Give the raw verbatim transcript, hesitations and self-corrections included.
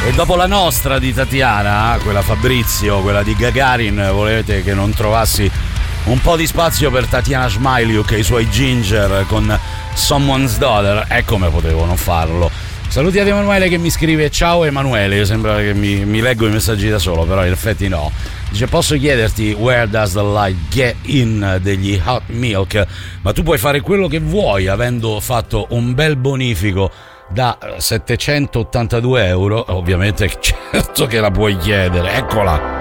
E dopo la nostra di Tatiana, quella Fabrizio, quella di Gagarin, volete che non trovassi un po' di spazio per Tatiana Smiliuk e i suoi Ginger con Someone's Daughter? E come potevo non farlo? Saluti ad Emanuele che mi scrive: ciao Emanuele, sembra che mi, mi leggo i messaggi da solo, però in effetti no. Dice: posso chiederti Where Does the Light Get In degli Hot Milk? Ma tu puoi fare quello che vuoi avendo fatto un bel bonifico da settecentottantadue euro, ovviamente certo che la puoi chiedere, eccola.